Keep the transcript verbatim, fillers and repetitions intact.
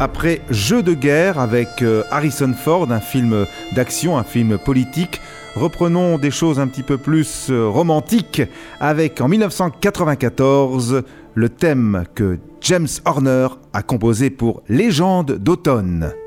Après Jeu de guerre avec Harrison Ford, un film d'action, un film politique, reprenons des choses un petit peu plus romantiques avec en dix-neuf cent quatre-vingt-quatorze le thème que James Horner a composé pour Légende d'automne.